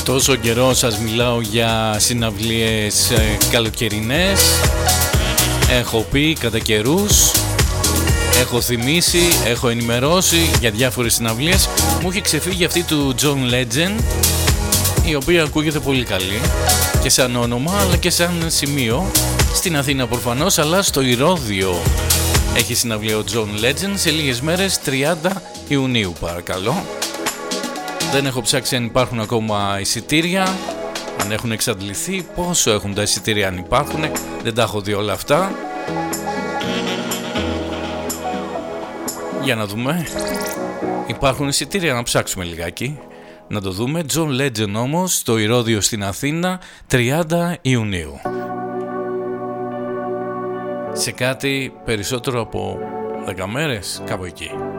Τόσο καιρό σας μιλάω για συναυλίες καλοκαιρινές. Έχω πει κατά καιρούς, έχω θυμίσει, έχω ενημερώσει για διάφορες συναυλίες. Μου έχει ξεφύγει αυτή του John Legend, η οποία ακούγεται πολύ καλή και σαν όνομα αλλά και σαν σημείο. Στην Αθήνα προφανώς, αλλά στο Ηρώδειο έχει συναυλία ο John Legend σε λίγες μέρες, 30 Ιουνίου παρακαλώ. Δεν έχω ψάξει αν υπάρχουν ακόμα εισιτήρια, αν έχουν εξαντληθεί, πόσο έχουν τα εισιτήρια, αν υπάρχουν. Δεν τα έχω δει όλα αυτά. Για να δούμε. Υπάρχουν εισιτήρια, να ψάξουμε λιγάκι, να το δούμε. John Legend όμως στο Ηρώδειο στην Αθήνα, 30 Ιουνίου. Σε κάτι περισσότερο από 10 μέρες, κάπου εκεί.